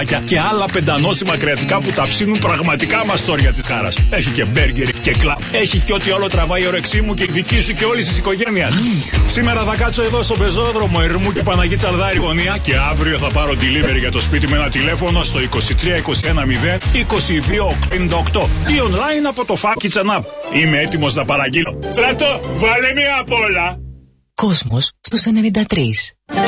και άλλα πεντανόστιμα κρεατικά που τα ψήνουν πραγματικά μαστόρια της χάρας. Έχει και μπέργκερ, έχει και κλαμπ, έχει και ό,τι όλο τραβάει η όρεξή μου και η δική σου και όλης της οικογένειας. Σήμερα θα κάτσω εδώ στο πεζόδρομο Ερμού και Παναγή Τσαλδάρη γωνία και αύριο θα πάρω delivery για το σπίτι με ένα τηλέφωνο στο 23 21 0 22 58 ή online από το Kitchen App. Είμαι έτοιμος να παραγγείλω. Στράτο, βάλε μία απ' όλα. Κόσμος στους 93.